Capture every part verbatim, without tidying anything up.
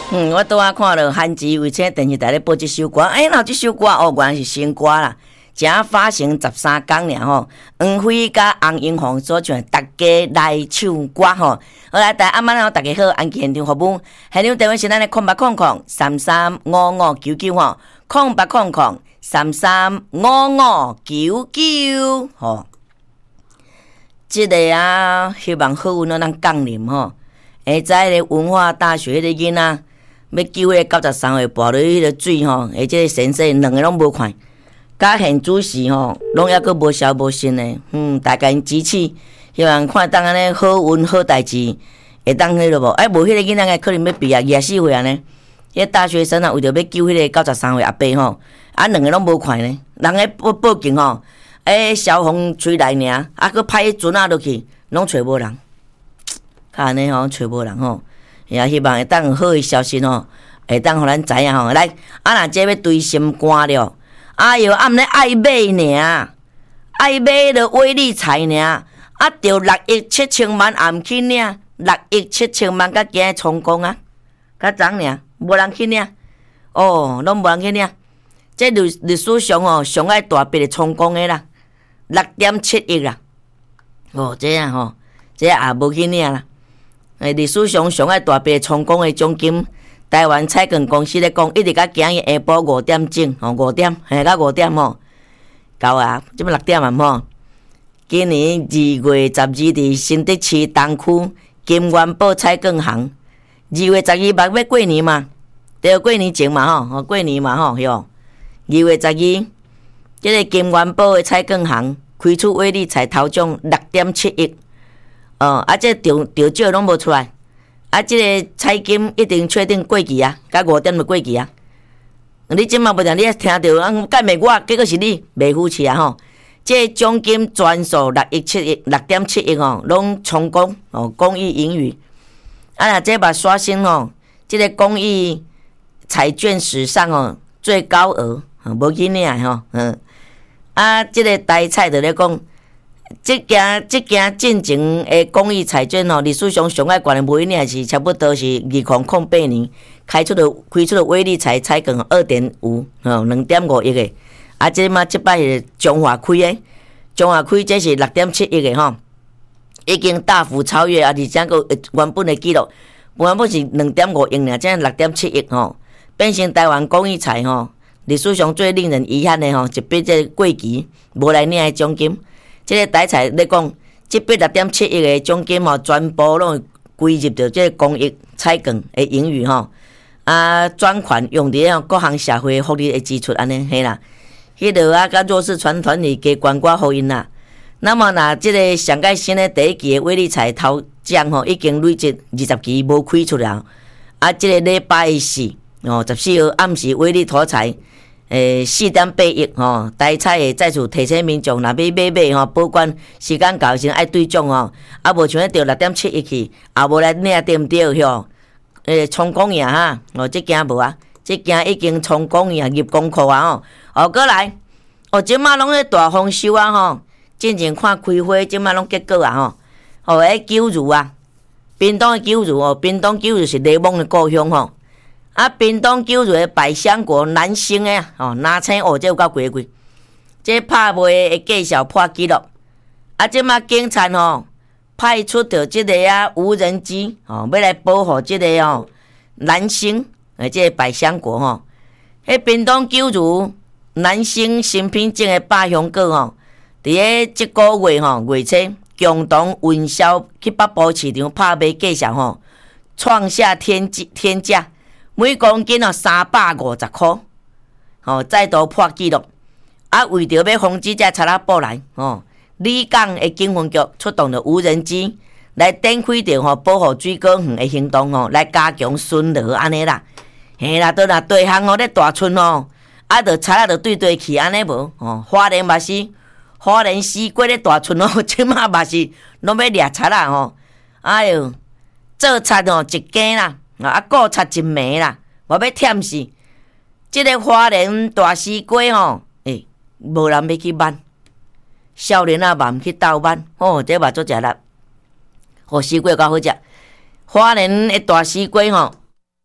嗯，我拄仔看到韩志卫星电视台咧播即首歌，哎，那即首歌哦，原来是新歌啦。正发行十三天尔吼，黄飞甲洪英红所唱，大家来唱歌吼。好来，大家晚安，大家好，安现场服务，现场电话是咱的空八空空三三五五九九吼，空八空空三三五五九九吼。即个啊，希望好运咱降临吼。下早咧文化大学迄个囡仔要救迄个九十三岁跋落迄个水吼，而且先生两个拢无看。甲现主席吼，拢抑阁无消无息呢。嗯，大家支持，希望看当安尼好运好代志，会当迄落无？哎，无迄个囡仔个可能要毕业二十四岁安尼。迄个大学生啊，为着要救迄个九十三岁阿伯吼，啊两个拢无看呢。人个报报警吼，哎消防吹来尔，啊佫派船啊落去，拢找无人。较安尼吼，找无人吼，也希望会当有好诶消息吼，会当互咱知影吼。来，啊若这要堆心肝了。哎哟，啊毋咧爱买尔，爱买着威力彩尔，啊着六亿七千万也毋去领，六亿七千万甲今日充公啊，较昨尔，无人去领，哦，拢无人去领，这历历史上哦上爱大笔的充公的啦，六点七亿啦，哦，这样吼，这也无去领啦，诶，历史上上爱大笔的充公的奖金。台湾彩券公司咧讲，一直到今日下晡五点钟，吼五点，嘿，到五点吼，到啊，即摆六点啊吼。今年二月十二日，新竹市东区金元宝彩券行，二月十二日要过年嘛，对，过年前嘛吼，过年嘛吼，哟。二月十二，即个金元宝的彩券行开出威力彩头奖六点七亿，哦，啊，这中中奖拢无出来。啊，即个彩金一定确定过期啊，甲五点就过期啊。你即马无定，你也听到啊？介袂我，结果是你袂服气啊吼！即个奖金全数六亿七亿，六点七亿哦，拢充公哦，公益盈余。啊，若这把刷新哦，即个公益彩券史上哦最高额，无去领吼，嗯。啊，即个台彩就咧讲。即件即件进前诶公益彩券吼，历史上上爱悬诶每年是差不多是二零零八年开出的开出的威力彩彩券二点五吼，两点五亿诶。啊，即马即摆是中华开诶，中华开这是六点七亿诶吼，已经大幅超越啊！而且个原本诶记录，原本是两点五亿尔，现在六点七亿吼，变成台湾公益彩吼，历史上最令人遗憾诶吼，一笔这过期无来领诶奖金。即个台彩咧讲，即笔六点七亿的奖金吼，全部拢归入到即个公益彩券的盈余吼，啊，转款用伫各项社会福利的支出安尼嘿啦，迄落啊，甲弱势传团里加捐寡互因啦。那么若即个上届新的第一期的威力彩头奖吼，已经累积二十期无开出来，啊，即个礼拜四哦，十四号暗时威力土彩。诶，四点八亿吼，台彩会再次提醒民众，若要买买吼，保管时间到时爱对奖吼，啊无像迄着六点七亿去，也无来领对毋对吼？诶，充公呀哈，哦，即件无啊，即件已经充公呀，入公库啊吼，哦，过来，哦，即马拢咧大丰收啊吼，进前看开花，即马拢结果啊吼，哦，迄九如啊，屏东的九如哦，屏东九如是雷蒙的故乡吼。啊，屏东九如的百香果南星的哦，南青哦，这有够贵贵。这拍卖的介绍破纪录。啊，即马警察吼派出着即个啊无人机哦，要来保护即个哦南星诶，即个百香果吼。迄屏东九如南星新品种的百香果吼，伫个即个月吼月初共同运销去北部市场拍卖介绍吼，创下天天价。每公斤哦三百五十块，吼再度破纪录。啊，为着要防止这贼仔报来，吼，李港的警分局出动了无人机来展开着吼保护水果园的行动吼，来加强巡逻安尼啦。嘿啦，倒若地项吼咧大村吼，啊，着贼仔着对对去安尼无，吼，花莲嘛是，花莲西瓜咧大村吼，即马嘛是拢要掠贼仔吼。哎哟，做贼吼一家啦。啊，顾贼一暝啦，我要忝死。即个花莲大西瓜吼，诶、欸，无人要去挽，少年仔嘛毋去斗挽，哦，这嘛足食力。哦，西瓜较好食。花莲的大西瓜吼，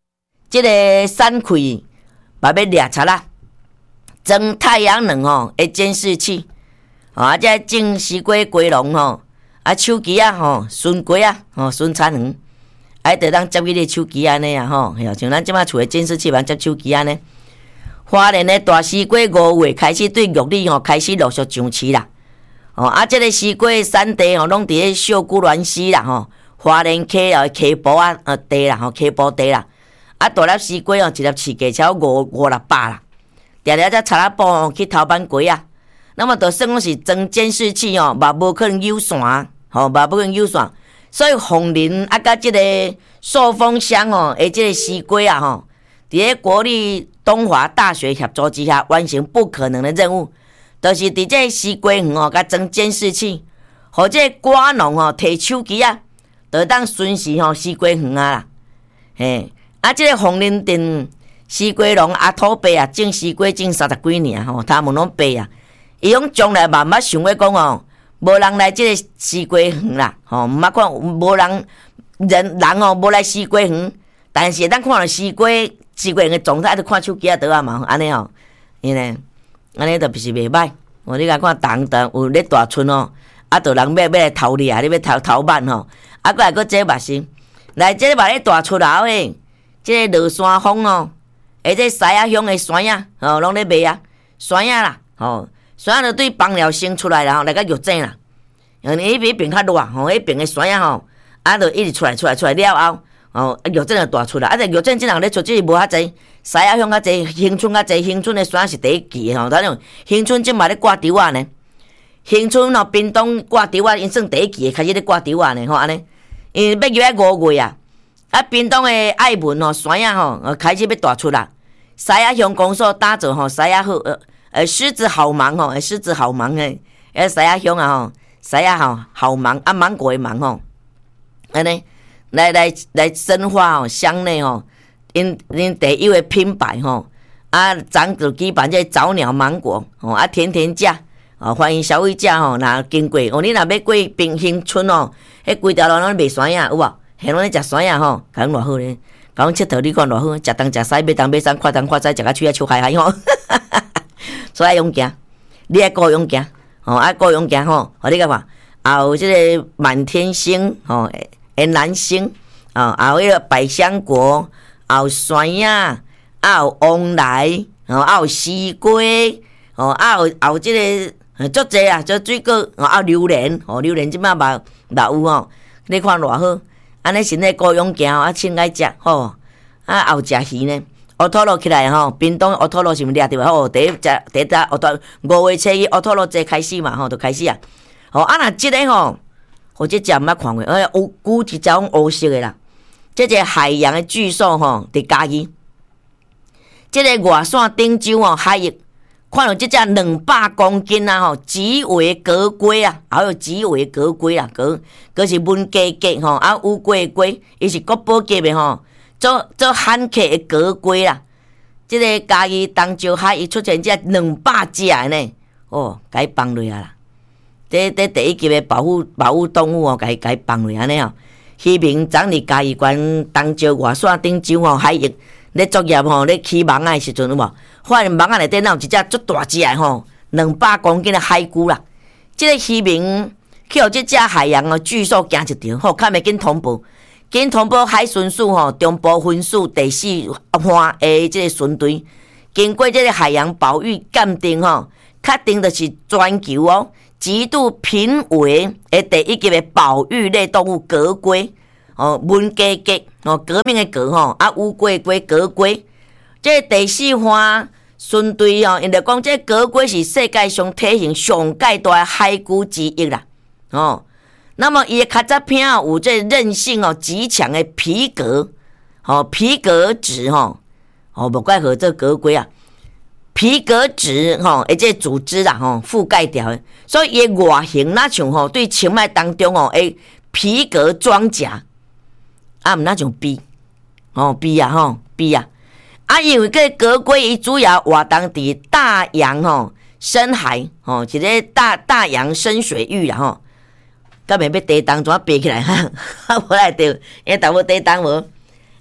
即个山葵嘛要掠贼啦，装太阳能吼的监视器，啊，即种西瓜龟笼吼，啊手机啊吼，顺龟啊吼，顺产园，啊，得当接起你手机安尼啊吼，像咱即马厝的监视器嘛接手机安尼。花莲的大西瓜五月开始对玉里吼开始陆续上市啦，哦，啊，即个西瓜产地吼，拢伫咧秀姑峦溪啦吼，花莲溪啊溪埔啊呃地啦吼，溪埔地啦，啊大粒西瓜哦，一粒市价超五五六百啦，定定只查拉布哦去偷板龟啊，那么就算讲是装监视器哦，嘛无可能有线，吼，嘛无可能有线，所以凤林啊甲即个寿丰乡哦，诶，即个西瓜啊吼，伫咧国立东华大学合作之下，完成不可能的任务，就是伫这西瓜园哦，甲装监视器，或者瓜农哦摕手机啊，就当巡视吼西瓜园啊啦，嘿，啊，即个凤林镇西瓜农阿土伯啊，种西瓜种三十几年吼，他们拢白啊，伊拢从来嘛毋捌想过讲哦，无人来即个西瓜园啦，吼，毋捌看无人人人哦无来西瓜园，但是咱看到西瓜。西瓜的状态，就看手机啊，倒啊嘛，安尼吼，因呢，安尼就不是袂歹。我你甲看当当有咧大村哦，啊，就人要要来偷掠，你要偷偷慢吼，啊，过来搁这嘛是，来这嘛咧大出头诶，这个落山风哦，诶，这西仔乡的山仔哦，拢咧卖啊，山仔啦，吼，山仔就对放了生出来啦，吼，来个玉井啦，因为迄边较热吼，迄边的山仔吼，啊，就一直出来出来出来了后。哦，玉井就大出啦，啊！但玉井即人咧出，只是无遐济，西仔乡较济，恒春较济，恒春的山是第一期吼。咱种恒春即嘛咧挂稻啊呢，恒春哦，屏东挂稻啊，因算第一期开始咧挂稻啊呢，吼安尼。因为要入来五月啊，啊，屏东的爱文哦，山仔吼，开始要大出啦。西仔乡公所打造吼，西仔好，呃，呃，狮子好忙吼，狮子好忙诶，诶，西仔乡啊吼，西仔吼好忙，啊，芒果的忙吼，安尼。来来来深化哦，乡内哦，因因第一个品牌吼，啊，长就举办这早鸟芒果哦，啊，甜甜价哦，欢迎消费者吼，若经过哦，你若要过滨兴村哦，迄规条路拢卖酸呀，有无？现拢咧食酸呀吼，讲偌好咧，讲佚佗你看偌好，食东食西，买东买西，看东看西，食甲喙啊笑嗨嗨吼，所以爱勇行，你爱顾勇行，哦，爱顾勇行吼，互你甲看，啊有即个满天星吼。诶，南星啊，还有迄个百香果，还有酸呀，还有旺来，哦，还有西瓜，哦，还有还有即个足济啊，足水果，哦，还有榴莲，哦，榴莲即摆嘛嘛有哦，你看偌好，安尼是咧高勇行啊，凊爱食吼，啊，还有食鱼呢，乌托罗起来吼，屏东乌托罗是毋掠着吼，第一只第一只乌托五月初一乌托罗节开始嘛，吼，就开始啊，吼，啊，若即个吼。我这只毋捌看过，哎，乌古一只种乌色的啦。这个海洋的巨兽吼，伫嘉义。这个外线顶洲哦，海域看到这只两百公斤啊吼，极为格龟啊，还有极为格龟啊，格格是文鸡鸡吼，啊乌龟龟，伊是国宝级的吼，做做罕客的格龟啦。这个嘉义东洲海域出现这两百只呢，哦，该放落啊啦。这这第一级的保护保护动物哦，该该放落安尼哦。渔民昨日嘉义县东洲外线顶洲哦海域咧作业吼，咧起网的时阵有无？发现网啊内底有一只足大只的吼，两百公斤的海龟啦。这个渔民去互这只海洋哦巨兽惊一条，吼，较袂紧通报，紧通报海巡署吼，中部分署第四环的这个巡队，经过这个海洋保育鉴定吼，确定就是全球哦。极度濒危的第一级的保育类动物革龟，哦，文鸡鸡，哦，革命的革吼，啊，乌龟龟革龟，这第四环巡队哦，因着讲这革龟是世界上体型上介大的海龟之一啦，哦，那么伊的脚趾片哦，有这韧性哦极强的皮革，哦，皮革质吼，哦，无怪何这革龟啊。皮革质吼，而且组织啦吼覆盖掉的，所以伊外形那像吼对清迈当中哦诶皮革装甲，啊毋那像逼，哦逼啊吼逼啊，啊因为个革龟伊主要活动伫大洋吼深海吼，一个大大洋深水域啦吼，甲袂要地动怎爬起来哈，无来着，因淡薄地动无，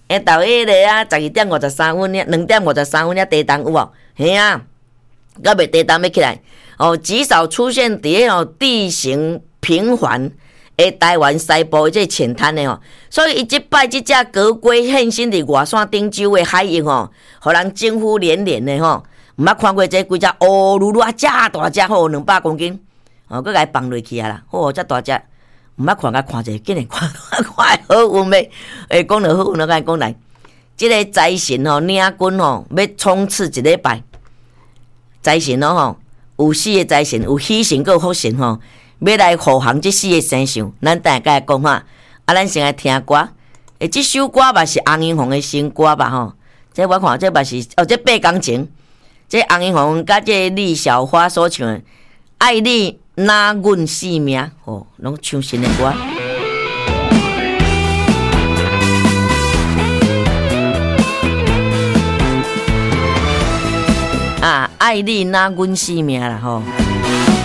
诶，到迄个啊，十二点五十三分，两点五十三分，遐地动有无？嘿啊，到尾地动要起来，哦，极少出现伫迄地形平缓诶台湾西部即浅滩的吼，所以伊即摆即只高龟现身伫外线顶洲的海域吼，互人惊呼连连的吼。毋捌看过这几只乌噜噜啊，遮大只吼，两百公斤，哦，佮甲伊放落去啊啦，哦，遮大只，毋捌看甲看者，竟然看看好运诶！诶，讲着好运，我甲伊讲来，即、這个财神吼，领军吼，要冲刺一礼拜，财神咯吼，有四个财神，有喜神，佮有福神吼，要来护航即四个生肖，咱等下甲伊讲哈。啊，咱先来听歌，诶，即首歌嘛是洪英红诶新歌吧吼，这我看这嘛是哦，这八工前。这洪英红甲这李小花所唱的《爱你拿阮性命》哦，拢唱新的歌。啊，爱你拿阮性命啦吼。